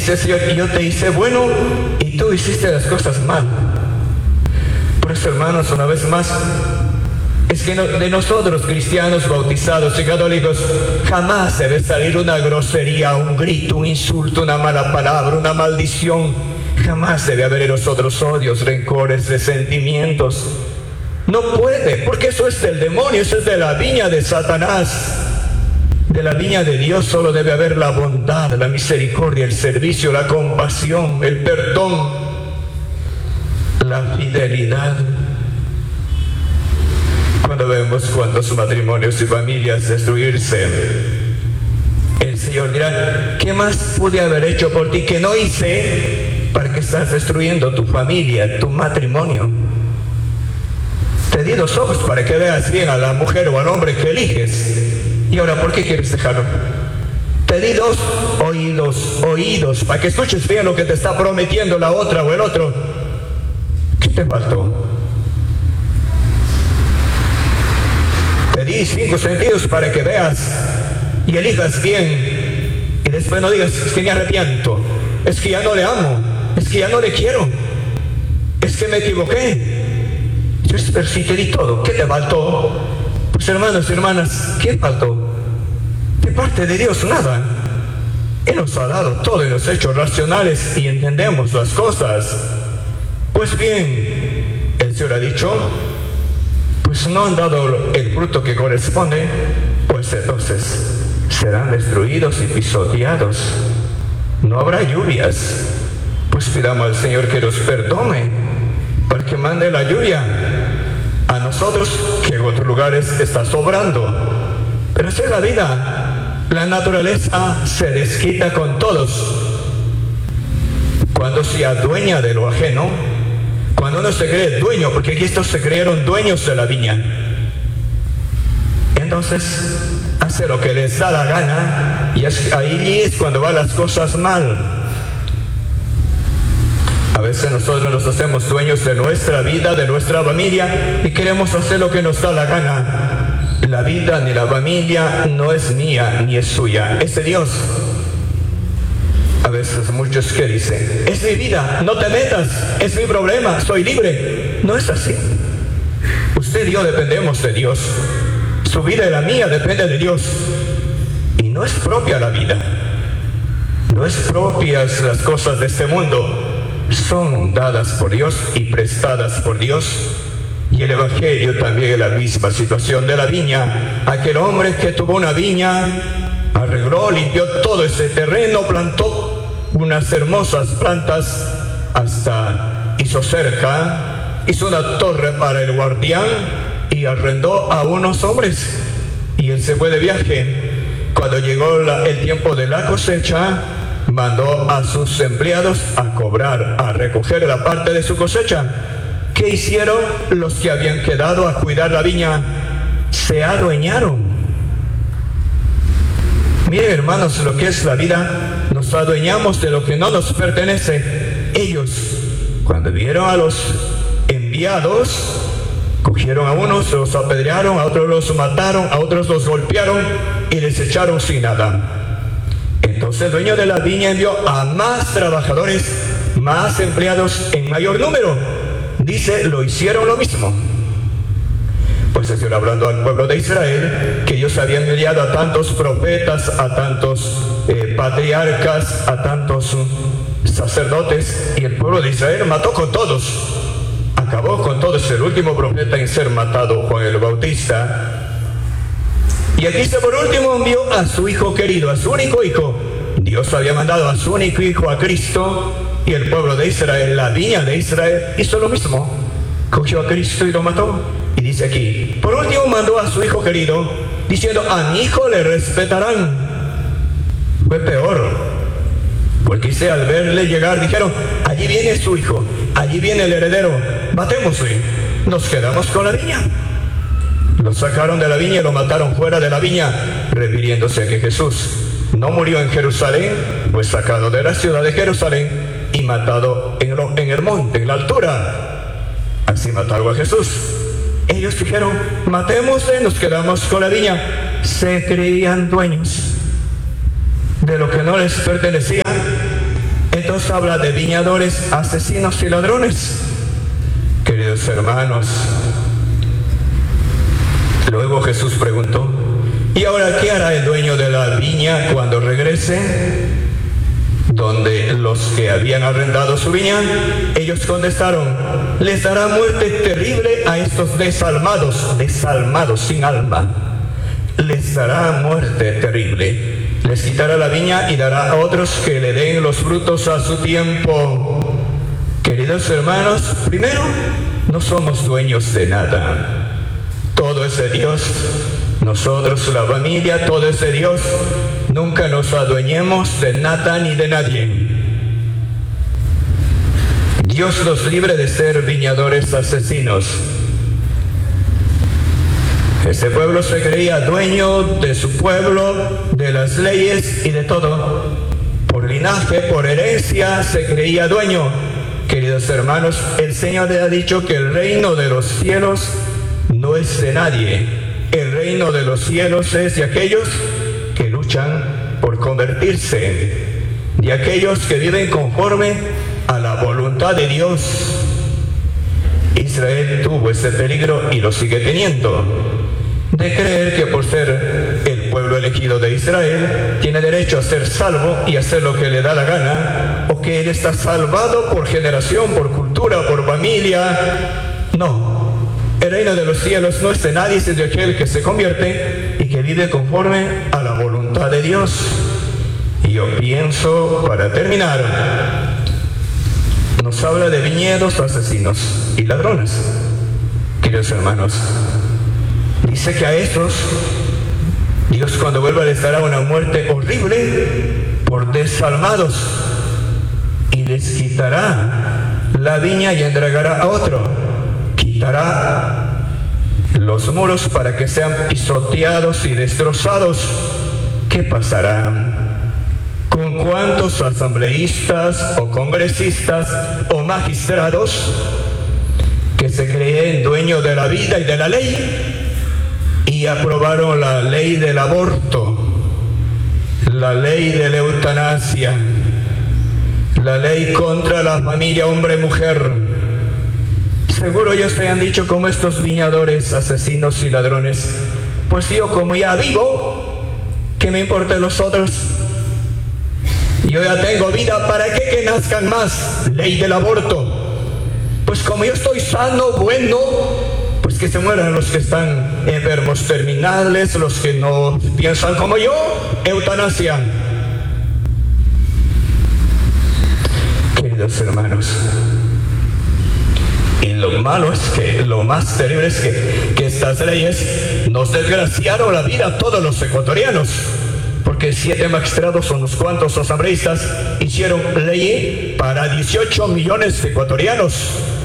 dice, Señor, yo te hice bueno y tú hiciste las cosas mal. Por eso, hermanos, una vez más, es que de nosotros, cristianos, bautizados y católicos, jamás debe salir una grosería, un grito, un insulto, una mala palabra, una maldición. Jamás debe haber en nosotros odios, rencores, resentimientos. No puede, porque eso es del demonio, eso es de la viña de Satanás. De la viña de Dios solo debe haber la bondad, la misericordia, el servicio, la compasión, el perdón, la fidelidad. Cuando vemos cuántos matrimonios y familias destruirse, el Señor dirá, ¿qué más pude haber hecho por ti que no hice para que estás destruyendo tu familia, tu matrimonio? Te di los ojos para que veas bien a la mujer o al hombre que eliges. ¿Y ahora por qué quieres dejarlo? Te di dos oídos para que escuches bien lo que te está prometiendo la otra o el otro. ¿Qué te faltó? Te di 5 sentidos para que veas y elijas bien. Y después no digas, es que me arrepiento, es que ya no le amo, es que ya no le quiero, es que me equivoqué. Pero si te di todo, ¿qué te faltó? Pues hermanos y hermanas, ¿qué faltó? De parte de Dios nada. Él nos ha dado todo y los hechos racionales y entendemos las cosas. Pues bien, el Señor ha dicho, pues no han dado el fruto que corresponde, pues entonces serán destruidos y pisoteados. No habrá lluvias. Pues pidamos al Señor que los perdone, para que mande la lluvia a nosotros, que en otros lugares está sobrando. Pero esa es la vida. La naturaleza se desquita con todos. Cuando se adueña de lo ajeno, cuando uno se cree dueño, porque aquí estos se creyeron dueños de la viña, entonces hace lo que les da la gana, y ahí es cuando van las cosas mal. A veces nosotros nos hacemos dueños de nuestra vida, de nuestra familia, y queremos hacer lo que nos da la gana. La vida ni la familia no es mía ni es suya, es de Dios. A veces muchos que dicen, es mi vida, no te metas, es mi problema, soy libre. No es así. Usted y yo dependemos de Dios. Su vida y la mía depende de Dios. Y no es propia la vida. No es propias las cosas de este mundo. Son dadas por Dios y prestadas por Dios. Y el Evangelio también es la misma situación de la viña. Aquel hombre que tuvo una viña, arregló, limpió todo ese terreno, plantó unas hermosas plantas, hasta hizo cerca, hizo una torre para el guardián y arrendó a unos hombres. Y él se fue de viaje. Cuando llegó el tiempo de la cosecha, mandó a sus empleados a cobrar, a recoger la parte de su cosecha. ¿Qué hicieron los que habían quedado a cuidar la viña? Se adueñaron. Miren, hermanos, lo que es la vida, nos adueñamos de lo que no nos pertenece. Ellos, cuando vieron a los enviados, cogieron a unos, los apedrearon, a otros los mataron, a otros los golpearon y les echaron sin nada. Entonces el dueño de la viña envió a más trabajadores, más empleados en mayor número. Dice, lo hicieron lo mismo. Pues el Señor hablando al pueblo de Israel, que ellos habían enviado a tantos profetas, a tantos patriarcas, a tantos sacerdotes, y el pueblo de Israel mató con todos. Acabó con todos. El último profeta en ser matado, Juan el Bautista. Y aquí dice, por último envió a su hijo querido, a su único hijo. Dios había mandado a su único hijo, a Cristo, y el pueblo de Israel, la viña de Israel, hizo lo mismo. Cogió a Cristo y lo mató. Y dice aquí, por último mandó a su hijo querido, diciendo, a mi hijo le respetarán. Fue peor, porque dice, al verle llegar, dijeron, allí viene su hijo, allí viene el heredero, matémosle, nos quedamos con la viña. Lo sacaron de la viña y lo mataron fuera de la viña, refiriéndose a que Jesús no murió en Jerusalén, fue sacado de la ciudad de Jerusalén y matado en el monte, en la altura. Así mataron a Jesús. Ellos dijeron, matémosle, nos quedamos con la viña. Se creían dueños de lo que no les pertenecía. nos habla de viñadores, asesinos y ladrones. Queridos hermanos, luego Jesús preguntó: ¿y ahora qué hará el dueño de la viña cuando regrese? Donde los que habían arrendado su viña, ellos contestaron: les dará muerte terrible a estos desalmados sin alma. Les dará muerte terrible. Les quitará la viña y dará a otros que le den los frutos a su tiempo. Queridos hermanos, primero, no somos dueños de nada. Todo es de Dios. Nosotros, la familia, todo es de Dios. Nunca nos adueñemos de nada ni de nadie. Dios nos libre de ser viñadores asesinos. Ese pueblo se creía dueño de su pueblo, de las leyes y de todo. Por linaje, por herencia, se creía dueño. Queridos hermanos, el Señor le ha dicho que el reino de los cielos no es de nadie. El reino de los cielos es de aquellos que luchan por convertirse, de aquellos que viven conforme a la voluntad de Dios. Israel tuvo ese peligro y lo sigue teniendo, de creer que por ser el pueblo elegido de Israel tiene derecho a ser salvo y hacer lo que le da la gana, o que él está salvado por generación, por cultura, por familia. No, el reino de los cielos no es de nadie, es de aquel que se convierte y que vive conforme a la voluntad de Dios. Y yo pienso, para terminar, nos habla de viñedos, asesinos y ladrones. Queridos hermanos, dice que a estos Dios, cuando vuelva, les dará una muerte horrible por desalmados y les quitará la viña y entregará a otro. Quitará los muros para que sean pisoteados y destrozados. ¿Qué pasará? ¿Con cuántos asambleístas o congresistas o magistrados que se creen dueños de la vida y de la ley y aprobaron la ley del aborto, la ley de la eutanasia, la ley contra la familia hombre-mujer? Seguro ellos te han dicho, como estos viñadores, asesinos y ladrones: pues yo, como ya vivo, ¿qué me importa de los otros? Yo ya tengo vida, ¿para qué que nazcan más? Ley del aborto. Pues como yo estoy sano, bueno, pues que se mueran los que están enfermos terminales, los que no piensan como yo, eutanasia. Queridos hermanos, y lo malo es que, lo más terrible es que estas leyes nos desgraciaron la vida a todos los ecuatorianos, porque 7 magistrados o unos cuantos asambleístas hicieron ley para 18 millones de ecuatorianos.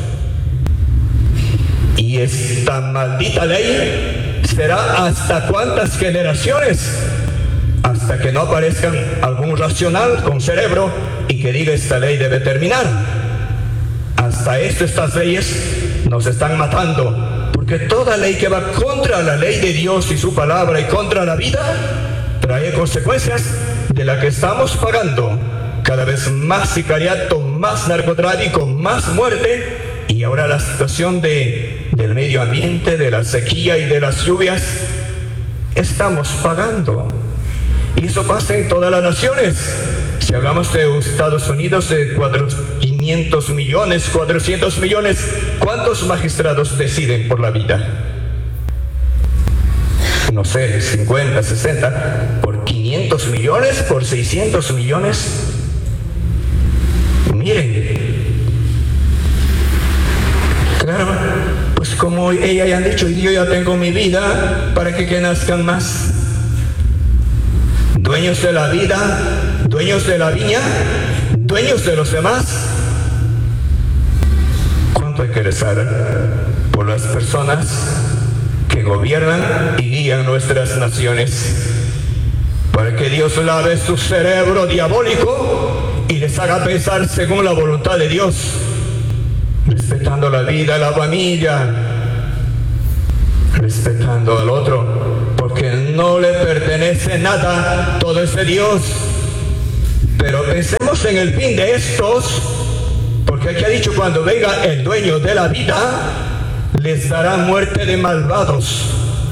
Y esta maldita ley será hasta cuántas generaciones, hasta que no aparezca algún racional con cerebro y que diga: esta ley debe terminar. Hasta estas leyes nos están matando, porque toda ley que va contra la ley de Dios y su palabra y contra la vida trae consecuencias de las que estamos pagando. Cada vez más sicariato, más narcotráfico, más muerte, y ahora la situación del medio ambiente, de la sequía y de las lluvias, estamos pagando. Y eso pasa en todas las naciones. Si hablamos de Estados Unidos, de 500 millones, 400 millones, ¿cuántos magistrados deciden por la vida? No sé, 50, 60, por 500 millones, por 600 millones. Miren, claro, pues como ella ya han dicho, yo ya tengo mi vida, ¿para que nazcan más? Dueños de la vida, dueños de la viña, dueños de los demás. ¿Cuánto hay que rezar por las personas que gobiernan y guían nuestras naciones, para que Dios lave su cerebro diabólico y les haga pensar según la voluntad de Dios, respetando la vida, la familia, respetando al otro, porque no le pertenece nada, todo es de Dios. Pero pensemos en el fin de estos, porque aquí ha dicho, cuando venga el dueño de la vida, les dará muerte de malvados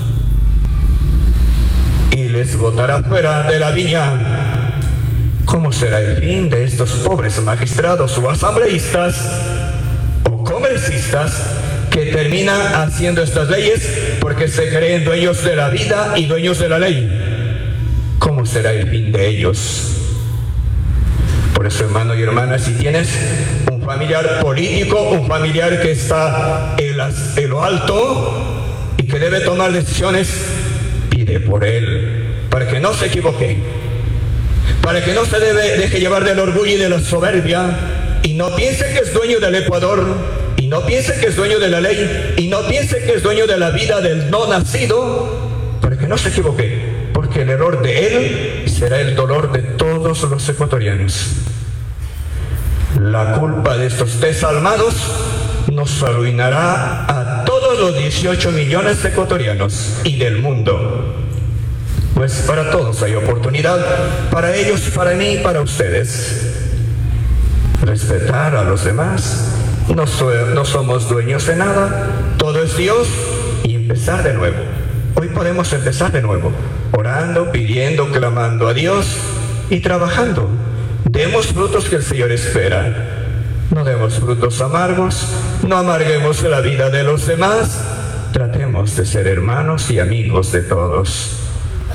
y les botará fuera de la viña. ¿Cómo será el fin de estos pobres magistrados o asambleístas o congresistas que terminan haciendo estas leyes porque se creen dueños de la vida y dueños de la ley? ¿Cómo será el fin de ellos? Por eso, hermano y hermana, si tienes un familiar político, un familiar que está en lo alto y que debe tomar decisiones, pide por él, para que no se equivoque, para que no se deje llevar del orgullo y de la soberbia, y no piense que es dueño del Ecuador, y no piense que es dueño de la ley, y no piense que es dueño de la vida del no nacido, para que no se equivoque, porque el error de él será el dolor de todos los ecuatorianos. La culpa de estos desalmados nos arruinará a todos los 18 millones de ecuatorianos y del mundo. Pues para todos hay oportunidad, para ellos, para mí y para ustedes. Respetar a los demás, no somos dueños de nada, todo es Dios, y empezar de nuevo. Hoy podemos empezar de nuevo, orando, pidiendo, clamando a Dios y trabajando. Demos frutos que el Señor espera. No demos frutos amargos, no amarguemos la vida de los demás. Tratemos de ser hermanos y amigos de todos.